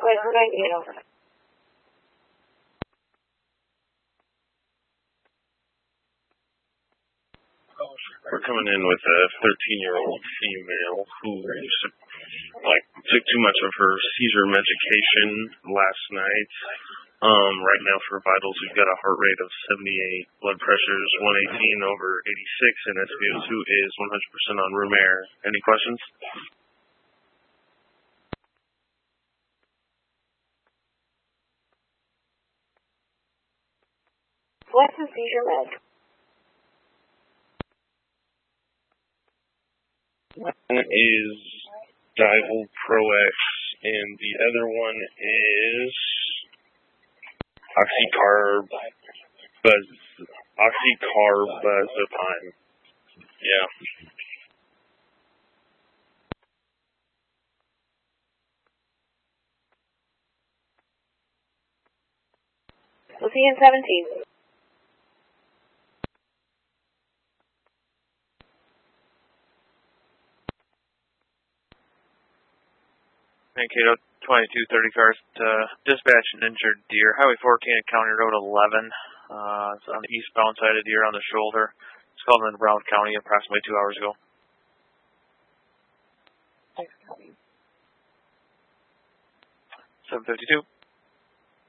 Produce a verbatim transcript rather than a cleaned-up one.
Wait, we're going to get over it. We're coming in with a thirteen-year-old female who like took too much of her seizure medication last night. Um, right now for vitals, we've got a heart rate of seventy-eight, blood pressure is one eighteen over eighty-six, and S p O two is one hundred percent on room air. Any questions? What's the seizure med? One is Divol Pro X, and the other one is Oxycarb Buzz, Oxycarbazepine. Yeah. We'll see you in seventeen. Mankato twenty-two thirty cars to dispatch an injured deer. Highway four, Cannon County Road eleven. Uh, it's on the eastbound side of the deer on the shoulder. It's called in Brown County approximately two hours ago. seven fifty-two.